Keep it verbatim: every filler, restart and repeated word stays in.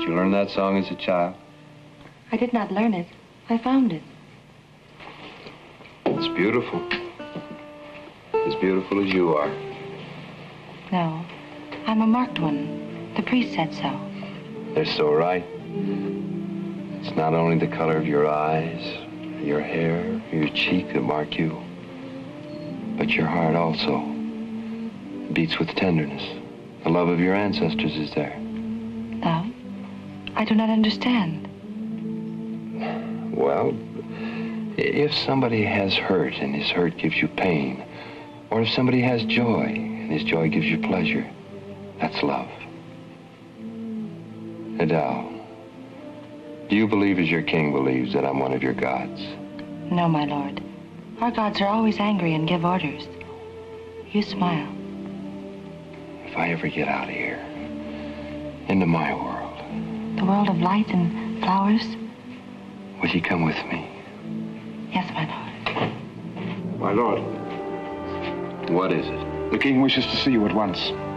Did you learn that song as a child? I did not learn it. I found it. It's beautiful. As beautiful as you are. No, I'm a marked one. The priest said so. They're so right. It's not only the color of your eyes, your hair, your cheek that mark you, but your heart also beats with tenderness. The love of your ancestors is there. Love? I do not understand. Well, if somebody has hurt and his hurt gives you pain, or if somebody has joy and his joy gives you pleasure, that's love. Adele, do you believe as your king believes that I'm one of your gods? No, my lord. Our gods are always angry and give orders. You smile. If I ever get out of here, into my world. The world of light and flowers? Would you come with me? Yes, my lord. My lord. What is it? The king wishes to see you at once.